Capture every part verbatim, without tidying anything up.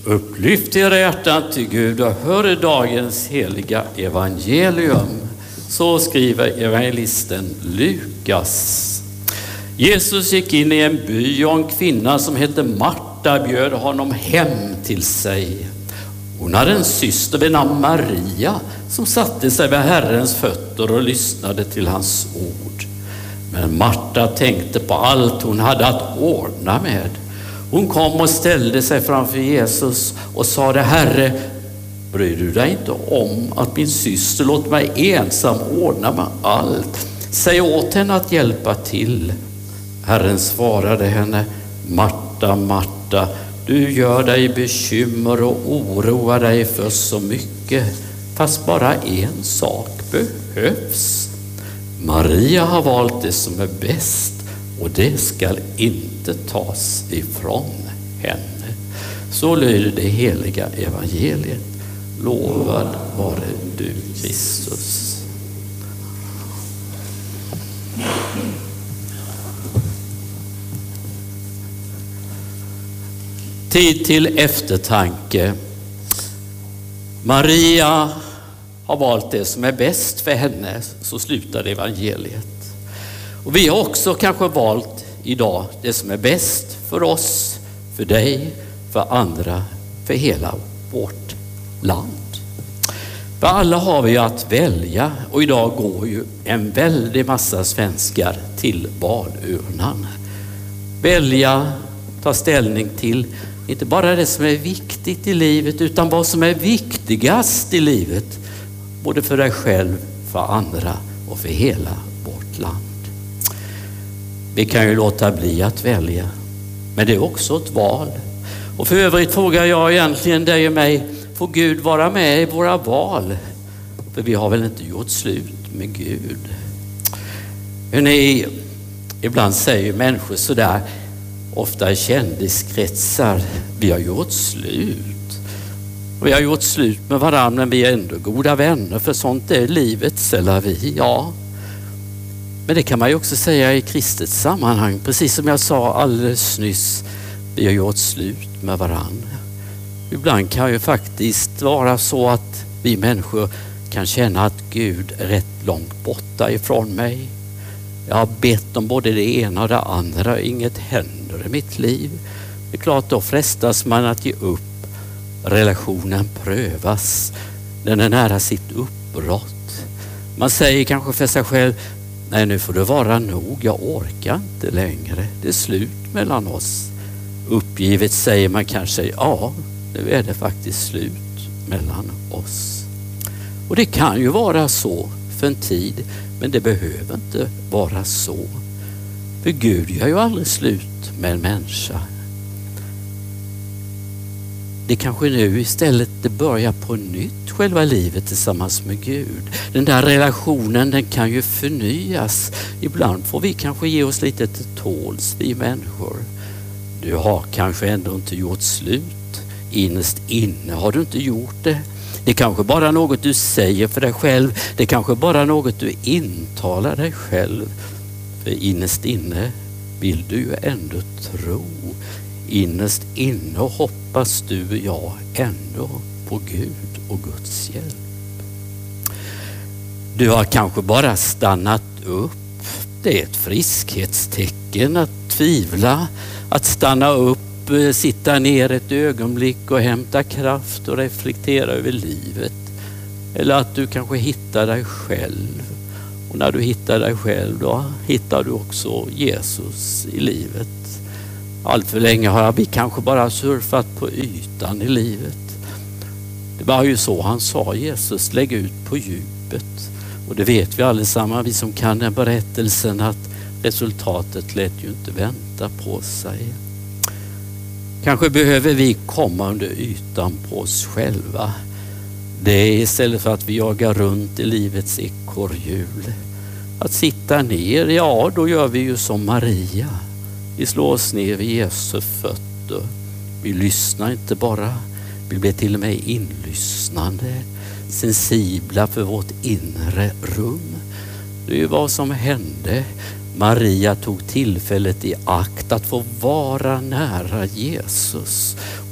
Upplyft era hjärtan till Gud och hör dagens heliga evangelium. Så skriver evangelisten Lukas. Jesus gick in i en by och en kvinna som hette Marta bjöd honom hem till sig. Hon hade en syster vid namn Maria som satte sig vid Herrens fötter och lyssnade till hans ord. Men Marta tänkte på allt hon hade att ordna med. Hon kom och ställde sig framför Jesus och sade: Herre, bryr du dig inte om att min syster låter mig ensam ordna med allt? Säg åt henne att hjälpa till. Herren svarade henne: Marta, Marta, du gör dig bekymmer och oroar dig för så mycket, fast bara en sak behövs. Maria har valt det som är bäst och det ska inte tas ifrån henne. Så lyder det heliga evangeliet. Lovad vare du, Kristus. Tid till eftertanke. Maria har valt det som är bäst för henne, så slutar evangeliet. Och vi har också kanske valt idag det som är bäst för oss, för dig, för andra, för hela vårt land. För alla har vi att välja, och idag går ju en väldig massa svenskar till valurnan. Välja, ta ställning till inte bara det som är viktigt i livet, utan vad som är viktigast i livet, både för dig själv, för andra och för hela vårt land. Vi kan ju låta bli att välja, men det är också ett val. Och för övrigt frågar jag egentligen dig och mig: får Gud vara med i våra val? För vi har väl inte gjort slut med Gud? Hörrni, ibland säger människor sådär, ofta i kändiskretsar: vi har gjort slut. Och vi har gjort slut med varandra, men vi är ändå goda vänner, för sånt är livet, säger vi. Ja, men det kan man ju också säga i kristet sammanhang. Precis som jag sa alldeles nyss, vi har gjort slut med varandra. Ibland kan ju faktiskt vara så att vi människor kan känna att Gud är rätt långt borta ifrån mig. Jag har bett om både det ena och det andra, inget händer i mitt liv. Det är klart, då frestas man att ge upp. Relationen prövas, den är nära sitt uppbrott. Man säger kanske för sig själv: nej, nu får det vara nog, jag orkar inte längre, det är slut mellan oss. Uppgivet säger man kanske: ja, nu är det faktiskt slut mellan oss. Och det kan ju vara så för en tid, men det behöver inte vara så. För Gud gör ju aldrig slut med en människa. Det kanske nu istället det börjar på nytt, själva livet tillsammans med Gud. Den där relationen, den kan ju förnyas. Ibland får vi kanske ge oss lite till tåls, vi människor. Du har kanske ändå inte gjort slut. Innerst inne har du inte gjort det. Det är kanske bara något du säger för dig själv. Det är kanske bara något du intalar dig själv. För innerst inne vill du ju ändå tro. Innerst inne hoppas du och jag ändå på Gud och Guds hjälp. Du har kanske bara stannat upp. Det är ett friskhetstecken att tvivla, att stanna upp, sitta ner ett ögonblick och hämta kraft och reflektera över livet. Eller att du kanske hittar dig själv. Och när du hittar dig själv, då hittar du också Jesus i livet. Allt för länge har vi kanske bara surfat på ytan i livet. Det var ju så han sa, Jesus: lägg ut på djupet. Och det vet vi allesammans, vi som kan den berättelsen, att resultatet lät ju inte vänta på sig. Kanske behöver vi komma under ytan på oss själva. Det är istället för att vi jagar runt i livets ekorrhjul. Att sitta ner, ja, då gör vi ju som Maria. Vi slår oss ner vid Jesu fötter. Vi lyssnar inte bara, vi blir till och med inlyssnande, sensibla för vårt inre rum. Det är ju vad som hände. Maria tog tillfället i akt att få vara nära Jesus.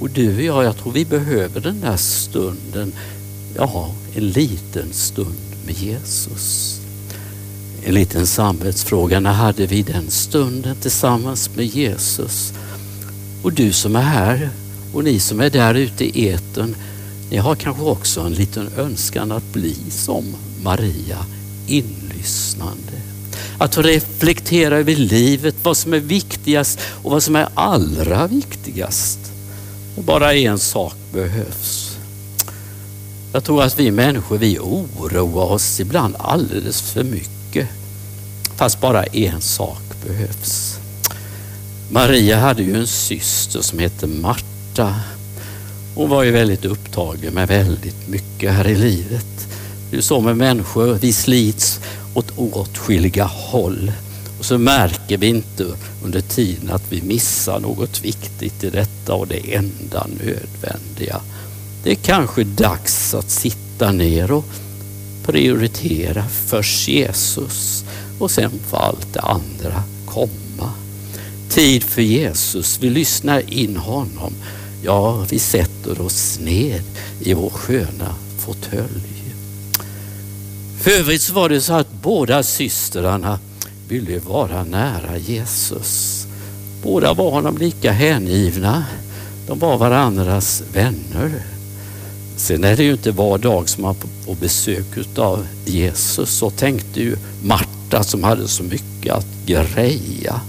Och du och jag, jag tror vi behöver den där stunden, ja, en liten stund med Jesus. En liten samvetsfråga, när hade vi den stunden tillsammans med Jesus? Och du som är här och ni som är där ute i etern, ni har kanske också en liten önskan att bli som Maria, inlyssnande. Att reflektera över livet, vad som är viktigast och vad som är allra viktigast. Och bara en sak behövs. Jag tror att vi människor, vi oroar oss ibland alldeles för mycket. Fast bara en sak behövs. Maria hade ju en syster som hette Marta. Hon var ju väldigt upptagen med väldigt mycket här i livet. Det är så med människor, vi slits åt åtskilliga håll. Och så märker vi inte under tiden att vi missar något viktigt i detta och det enda nödvändiga. Det är kanske dags att sitta ner och prioritera först Jesus och sen får allt det andra komma. Tid för Jesus, vi lyssnar in honom. Ja, vi sätter oss ned i vår sköna fåtölj. För övrigt så var det så att båda systrarna ville vara nära Jesus. Båda var honom lika hängivna. De var varandras vänner. Sen är det ju inte var dag som man får besök av Jesus. Så tänkte ju Marta som hade så mycket att greja.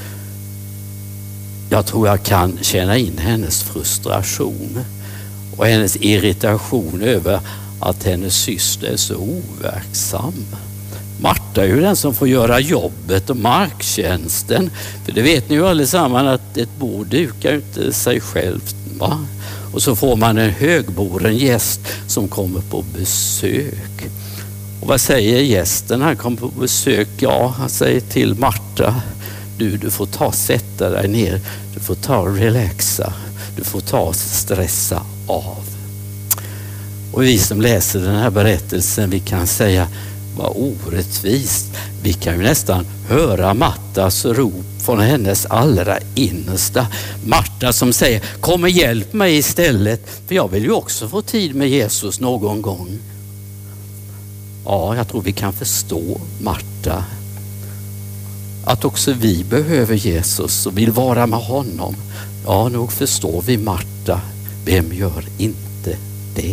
Jag tror jag kan känna in hennes frustration och hennes irritation över att hennes syster är så overksam. Marta är ju den som får göra jobbet och marktjänsten. För det vet ni ju allesammans att ett bord dukar inte sig självt, va? Och så får man en högboren gäst som kommer på besök. Och vad säger gästen? Han kommer på besök. Ja, han säger till Marta: Du, du får ta sätta dig ner. Du får ta och relaxa. Du får ta stressa av. Och vi som läser den här berättelsen, vi kan säga: vad orättvist. Vi kan ju nästan höra Martas rop från hennes allra innersta. Marta som säger: kom och hjälp mig istället, för jag vill ju också få tid med Jesus någon gång. Ja, jag tror vi kan förstå Marta. Att också vi behöver Jesus och vill vara med honom. Ja, nog förstår vi Marta. Vem gör inte det?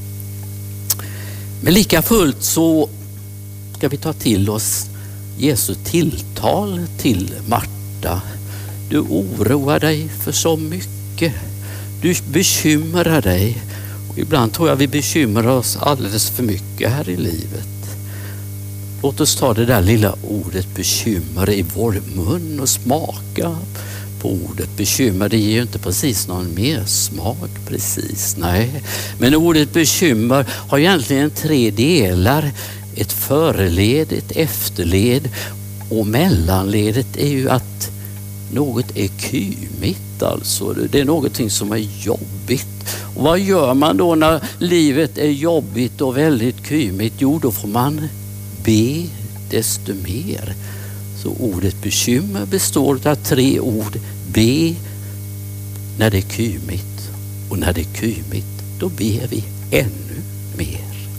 Men lika fullt så ska vi ta till oss Jesu tilltal till Marta. Du oroar dig för så mycket. Du bekymrar dig. Och ibland tror jag vi bekymrar oss alldeles för mycket här i livet. Låt oss ta det där lilla ordet bekymmer i vår mun och smaka på ordet bekymmer. Det ger ju inte precis någon mer smak precis, nej. Men ordet bekymmer har egentligen tre delar. Ett föreled, ett efterled och mellanledet är ju att något är kymigt, alltså. Det är någonting som är jobbigt. Och vad gör man då när livet är jobbigt och väldigt kymigt? Jo, då får man be desto mer. Så ordet bekymmer består av tre ord. Be när det är kymigt, och när det är kymigt då ber vi ännu mer.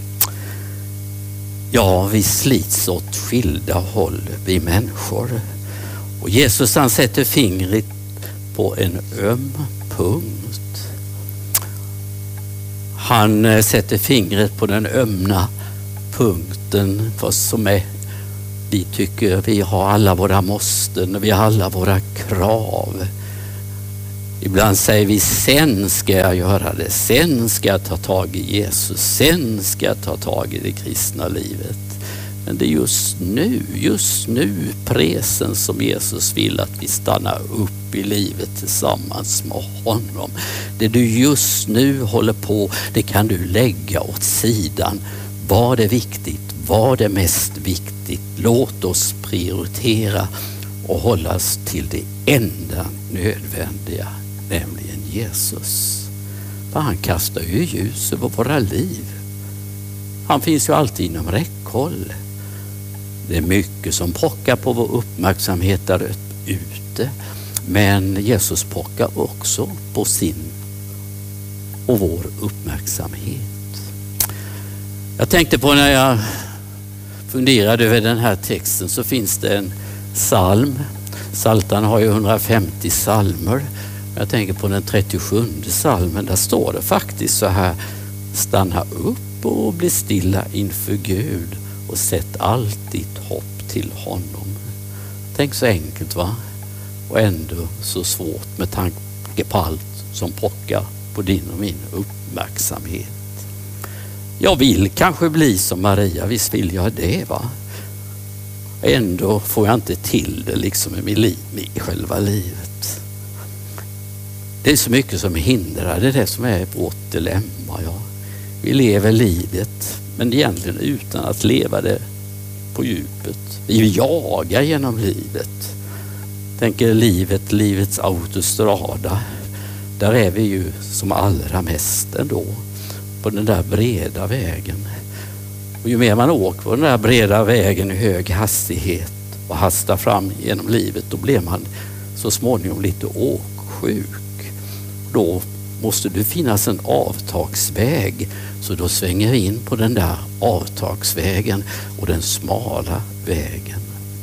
Ja, vi slits åt skilda håll, vi människor. Och Jesus han sätter fingret på en öm punkt. Han sätter fingret på den ömna punkten, vad som är, vi tycker vi har alla våra måsten och vi har alla våra krav. Ibland säger vi: sen ska jag göra det, sen ska jag ta tag i Jesus, sen ska jag ta tag i det kristna livet. Men det är just nu, just nu presen som Jesus vill att vi stannar upp i livet tillsammans med honom. Det du just nu håller på, det kan du lägga åt sidan. Vad är viktigt? Vad är mest viktigt? Låt oss prioritera och hållas till det enda nödvändiga, nämligen Jesus. För han kastar ju ljus över våra liv. Han finns ju alltid inom räckhåll. Det är mycket som pockar på vår uppmärksamhet där ute. Men Jesus pockar också på sin och vår uppmärksamhet. Jag tänkte på när jag funderade över den här texten, så finns det en psalm. Psaltarna har ju hundrafemtio psalmer. Jag tänker på den trettiosjunde psalmen. Där står det faktiskt så här: stanna upp och bli stilla inför Gud och sätt allt ditt hopp till honom. Tänk så enkelt, va? Och ändå så svårt med tanke på allt som pockar på din och min uppmärksamhet. Jag vill kanske bli som Maria, visst vill jag det, va? Ändå får jag inte till det liksom i min liv, i själva livet. Det är så mycket som hindrar, det är det som är vårt dilemma. Ja. Vi lever livet, men egentligen utan att leva det på djupet. Vi jagar genom livet. Tänker livet, livets autostrada. Där är vi ju som allra mest ändå. På den där breda vägen. Och ju mer man åker på den där breda vägen i hög hastighet och hastar fram genom livet, då blir man så småningom lite åksjuk. Då måste det finnas en avtagsväg, så då svänger vi in på den där avtagsvägen och den smala vägen.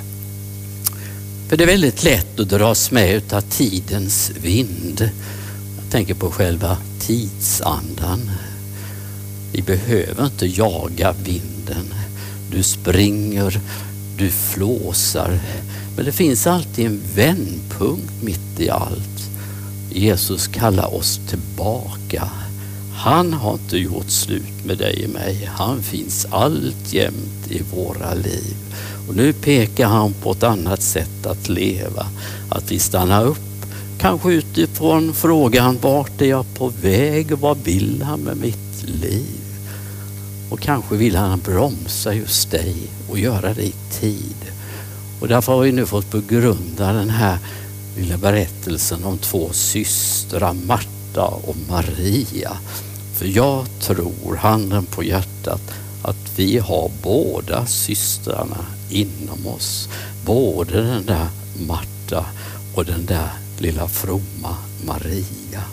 För det är väldigt lätt att dras med av tidens vind. Jag tänker på själva tidsandan. Vi behöver inte jaga vinden. Du springer, du flåsar. Men det finns alltid en vändpunkt mitt i allt. Jesus kallar oss tillbaka. Han har inte gjort slut med dig och mig. Han finns alltjämt i våra liv. Och nu pekar han på ett annat sätt att leva. Att vi stannar upp. Kanske utifrån frågan: vart är jag på väg och vad vill han med mitt liv? Och kanske vill han bromsa just dig och göra det i tid. Och därför har vi nu fått begrunda den här lilla berättelsen om två systrar, Marta och Maria. För jag tror, handen på hjärtat, att vi har båda systrarna inom oss. Både den där Marta och den där lilla fromma Maria.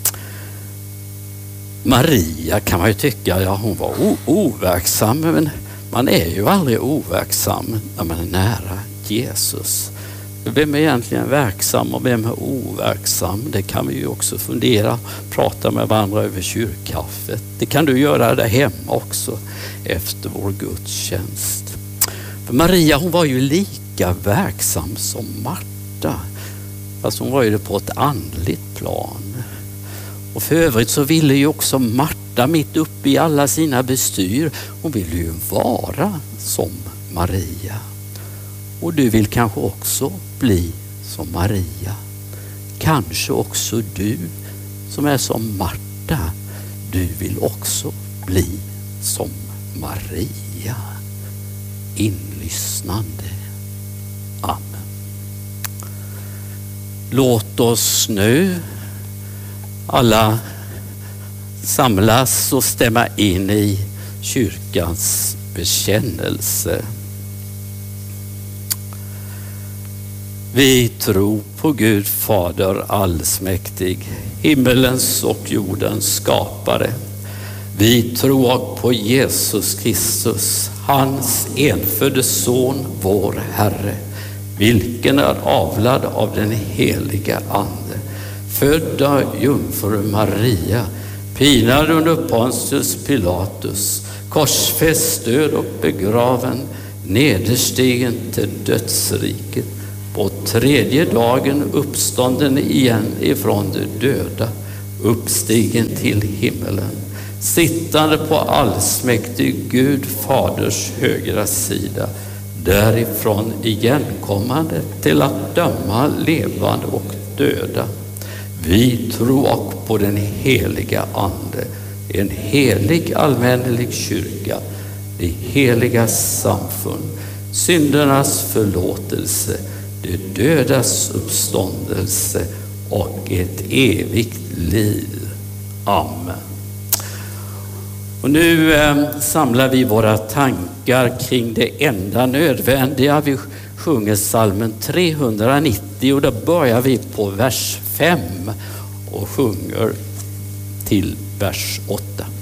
Maria kan man ju tycka, ja, hon var o- overksam, men man är ju aldrig overksam när man är nära Jesus. Vem är egentligen verksam och vem är overksam? Det kan vi ju också fundera, prata med varandra över kyrkkaffet. Det kan du göra där hemma också efter vår gudstjänst. För Maria, hon var ju lika verksam som Marta. Fast hon var ju det på ett andligt plan. Och för övrigt så ville ju också Marta mitt uppe i alla sina bestyr. Hon ville ju vara som Maria. Och du vill kanske också bli som Maria. Kanske också du som är som Marta. Du vill också bli som Maria. Inlyssnande. Amen. Låt oss nu alla samlas och stämma in i kyrkans bekännelse. Vi tror på Gud Fader allsmäktig, himmelens och jordens skapare. Vi tror på Jesus Kristus, hans enfödde son, vår Herre, vilken är avlad av den heliga ande, född av jungfru Maria, pinad under Pontius Pilatus, korsfäst, död och begraven, nederstigen till dödsriket, på tredje dagen uppstånden igen ifrån de döda, uppstigen till himmelen, sittande på allsmäktig Gud Faders högra sida, därifrån igenkommande till att döma levande och döda. Vi tror på den heliga ande, en helig allmännelig kyrka, det heliga samfund, syndernas förlåtelse, det dödas uppståndelse och ett evigt liv. Amen. Och nu eh, samlar vi våra tankar kring det enda nödvändiga. Vi sjunger psalmen trehundranittio och då börjar vi på vers fem och sjunger till vers åtta.